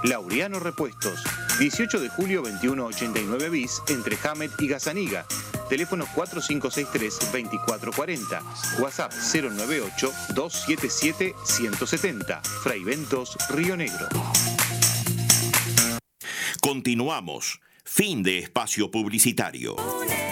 Laureano Repuestos, 18 de julio 2189 bis, entre Hamet y Gazzaniga. Teléfono 4563-2440. WhatsApp 098-277-170. Fraiventos, Río Negro. Continuamos. Fin de espacio publicitario.